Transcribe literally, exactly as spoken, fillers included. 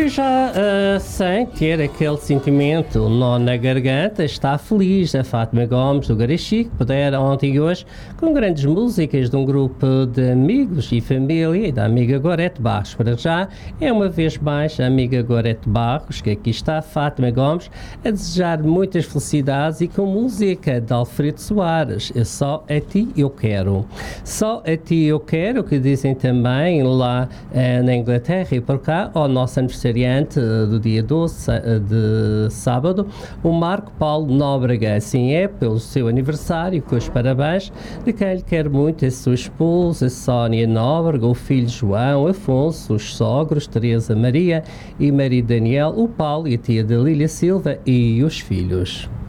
que já uh, sem ter aquele sentimento nó na garganta, está feliz a Fátima Gomes do Garaxi, que pudera ontem e hoje, com grandes músicas de um grupo de amigos e família e da amiga Gorete Barros. Para já, é uma vez mais a amiga Gorete Barros, que aqui está a Fátima Gomes, a desejar muitas felicidades e com música de Alfredo Soares, é Só a Ti Eu Quero. Só a Ti Eu Quero, que dizem também lá uh, na Inglaterra e por cá, ao nosso aniversariante uh, do dia doze uh, de sábado, o Marco Paulo Nóbrega. Assim é, pelo seu aniversário, com os parabéns, de quem lhe quer muito a sua esposa, Sónia Nóbrega, o filho João, Afonso, os sogros, Teresa Maria e Maria Daniel, o Paulo e a tia da Lília Silva e os filhos.